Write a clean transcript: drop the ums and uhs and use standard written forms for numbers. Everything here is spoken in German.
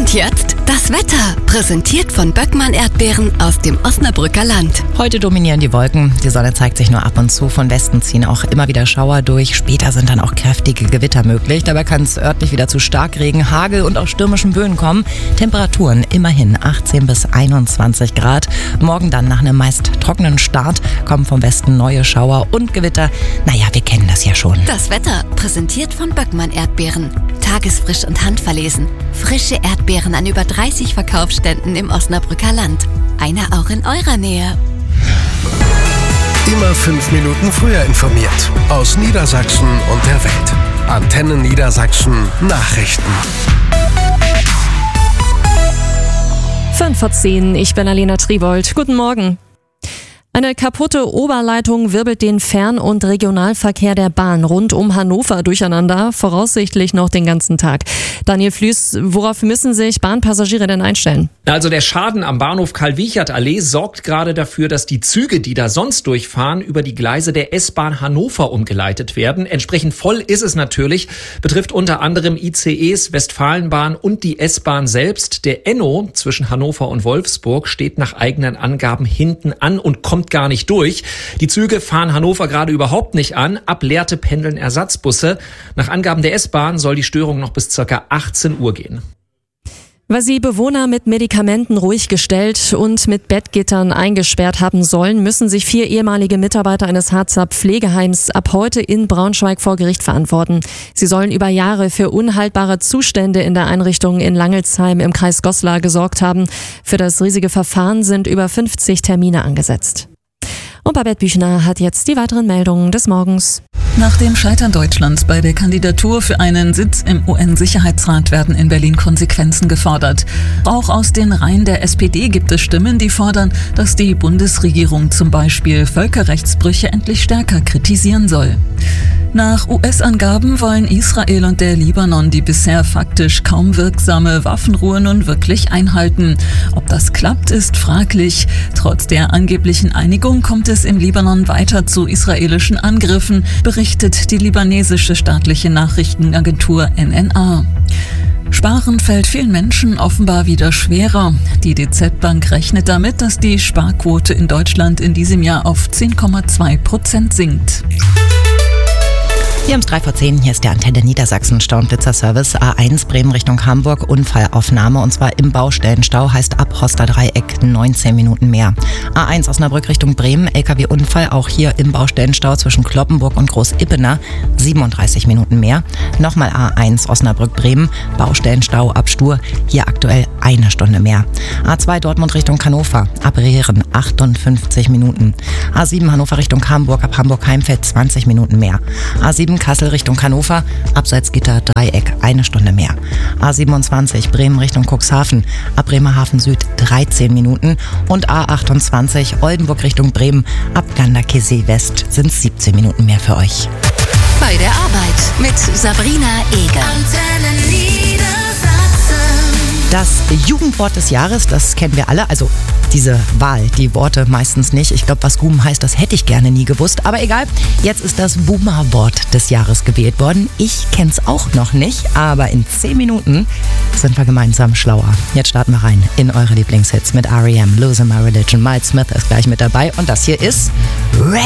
Und jetzt das Wetter, präsentiert von Böckmann Erdbeeren aus dem Osnabrücker Land. Heute dominieren die Wolken, die Sonne zeigt sich nur ab und zu, von Westen ziehen auch immer wieder Schauer durch, später sind dann auch kräftige Gewitter möglich, dabei kann es örtlich wieder zu Starkregen, Hagel und auch stürmischen Böen kommen. Temperaturen immerhin 18 bis 21 Grad. Morgen dann nach einem meist trockenen Start kommen vom Westen neue Schauer und Gewitter. Naja, wir kennen das ja schon. Das Wetter, präsentiert von Böckmann Erdbeeren. Tagesfrisch und handverlesen. Frische Erdbeeren an über 30 Verkaufsständen im Osnabrücker Land. Einer auch in eurer Nähe. Immer 5 Minuten früher informiert. Aus Niedersachsen und der Welt. Antenne Niedersachsen Nachrichten. 5:10, ich bin Alena Tribold. Guten Morgen. Eine kaputte Oberleitung wirbelt den Fern- und Regionalverkehr der Bahn rund um Hannover durcheinander, voraussichtlich noch den ganzen Tag. Daniel Flüß, worauf müssen sich Bahnpassagiere denn einstellen? Also der Schaden am Bahnhof Karl-Wiechert-Allee sorgt gerade dafür, dass die Züge, die da sonst durchfahren, über die Gleise der S-Bahn Hannover umgeleitet werden. Entsprechend voll ist es natürlich, betrifft unter anderem ICEs, Westfalenbahn und die S-Bahn selbst. Der Enno zwischen Hannover und Wolfsburg steht nach eigenen Angaben hinten an und kommt gar nicht durch. Die Züge fahren Hannover gerade überhaupt nicht an. Ab Lehrte pendeln Ersatzbusse. Nach Angaben der S-Bahn soll die Störung noch bis ca. 18 Uhr gehen. Weil sie Bewohner mit Medikamenten ruhig gestellt und mit Bettgittern eingesperrt haben sollen, müssen sich 4 ehemalige Mitarbeiter eines Harzer Pflegeheims ab heute in Braunschweig vor Gericht verantworten. Sie sollen über Jahre für unhaltbare Zustände in der Einrichtung in Langelsheim im Kreis Goslar gesorgt haben. Für das riesige Verfahren sind über 50 Termine angesetzt. Und Babette Büchner hat jetzt die weiteren Meldungen des Morgens. Nach dem Scheitern Deutschlands bei der Kandidatur für einen Sitz im UN-Sicherheitsrat werden in Berlin Konsequenzen gefordert. Auch aus den Reihen der SPD gibt es Stimmen, die fordern, dass die Bundesregierung zum Beispiel Völkerrechtsbrüche endlich stärker kritisieren soll. Nach US-Angaben wollen Israel und der Libanon die bisher faktisch kaum wirksame Waffenruhe nun wirklich einhalten. Ob das klappt, ist fraglich. Trotz der angeblichen Einigung kommt es im Libanon weiter zu israelischen Angriffen, berichtet die libanesische staatliche Nachrichtenagentur NNA. Sparen fällt vielen Menschen offenbar wieder schwerer. Die DZ Bank rechnet damit, dass die Sparquote in Deutschland in diesem Jahr auf 10,2% sinkt. Wir haben es 3:10, hier ist der Antenne Niedersachsen Stau- und Blitzerservice. A1 Bremen Richtung Hamburg, Unfallaufnahme und zwar im Baustellenstau, heißt ab Hoster-Dreieck 19 Minuten mehr. A1 Osnabrück Richtung Bremen, LKW-Unfall, auch hier im Baustellenstau zwischen Kloppenburg und Groß-Ippener, 37 Minuten mehr. Nochmal A1 Osnabrück-Bremen, Baustellenstau ab Stur, hier aktuell 1 Stunde mehr. A2 Dortmund Richtung Hannover, ab Rehren 58 Minuten. A7 Hannover Richtung Hamburg, ab Hamburg-Heimfeld 20 Minuten mehr. A7 Kassel Richtung Hannover, Abseitsgitter Dreieck 1 Stunde mehr. A27 Bremen Richtung Cuxhaven, ab Bremerhaven Süd 13 Minuten und A28 Oldenburg Richtung Bremen, ab Ganderkesee West sind 17 Minuten mehr für euch. Bei der Arbeit mit Sabrina Eger. Das Jugendwort des Jahres, das kennen wir alle, also diese Wahl, die Worte meistens nicht. Ich glaube, was Gumen heißt, das hätte ich gerne nie gewusst. Aber egal, jetzt ist das Boomer-Wort des Jahres gewählt worden. Ich kenne es auch noch nicht, aber in 10 Minuten sind wir gemeinsam schlauer. Jetzt starten wir rein in eure Lieblingshits mit R.E.M., Losing My Religion. Miles Smith ist gleich mit dabei und das hier ist Rain.